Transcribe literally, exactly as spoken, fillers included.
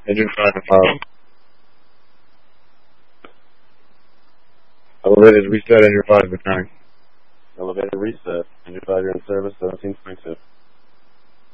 Engine five and five. Elevated reset, engine five is nine. Elevator reset. Engine five, you're in service, seventeen twenty-two.